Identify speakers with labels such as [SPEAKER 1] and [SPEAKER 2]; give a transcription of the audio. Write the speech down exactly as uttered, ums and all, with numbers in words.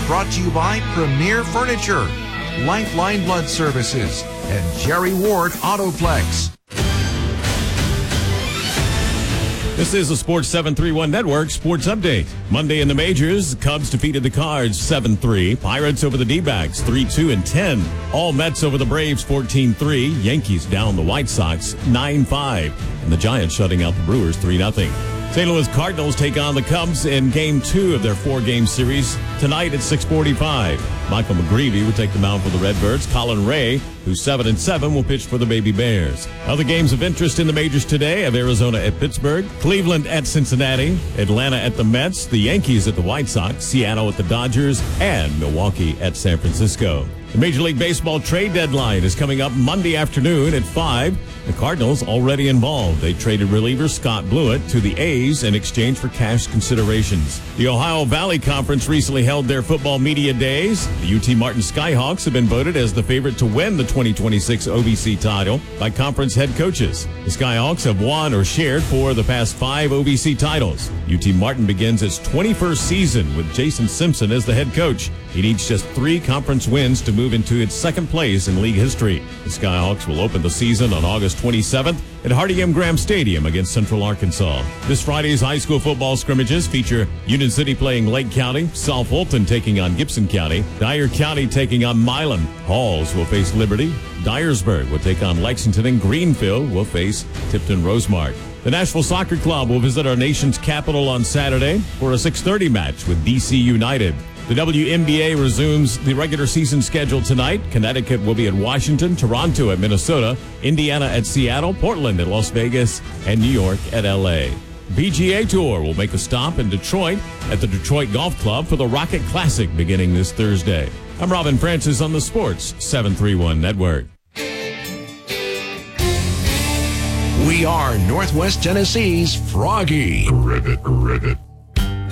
[SPEAKER 1] brought to you by Premier Furniture, Lifeline Blood Services, and Jerry Ward Autoplex.
[SPEAKER 2] This is the Sports seven thirty-one Network Sports Update. Monday in the majors, Cubs defeated the Cards seven three. Pirates over the D-backs three two and ten. All Mets over the Braves fourteen three. Yankees down the White Sox nine five. And the Giants shutting out the Brewers three nothing. Saint Louis Cardinals take on the Cubs in Game two of their four-game series tonight at six forty-five. Michael McGreevy will take the mound for the Redbirds. Colin Ray, who's seven and seven, will pitch for the Baby Bears. Other games of interest in the majors today have Arizona at Pittsburgh, Cleveland at Cincinnati, Atlanta at the Mets, the Yankees at the White Sox, Seattle at the Dodgers, and Milwaukee at San Francisco. The Major League Baseball trade deadline is coming up Monday afternoon at five. The Cardinals already involved. They traded reliever Scott Blewett to the A's in exchange for cash considerations. The Ohio Valley Conference recently held their football media days. The U T Martin Skyhawks have been voted as the favorite to win the twenty twenty-six O V C title by conference head coaches. The Skyhawks have won or shared four of the past five O V C titles. U T Martin begins its twenty-first season with Jason Simpson as the head coach. He needs just three conference wins to move into its second place in league history. The Skyhawks will open the season on August twenty-seventh at Hardy M. Graham Stadium against Central Arkansas. This Friday's high school football scrimmages feature Union City playing Lake County, South Fulton taking on Gibson County, Dyer County taking on Milan, Halls will face Liberty, Dyersburg will take on Lexington, and Greenfield will face Tipton Rosemart. The Nashville Soccer Club will visit our nation's capital on Saturday for a six thirty match with D C United. The W N B A resumes the regular season schedule tonight. Connecticut will be at Washington, Toronto at Minnesota, Indiana at Seattle, Portland at Las Vegas, and New York at L A. B G A Tour will make a stop in Detroit at the Detroit Golf Club for the Rocket Classic beginning this Thursday. I'm Robin Francis on the Sports seven thirty-one Network.
[SPEAKER 1] We are Northwest Tennessee's Froggy.
[SPEAKER 3] Ribbit, ribbit.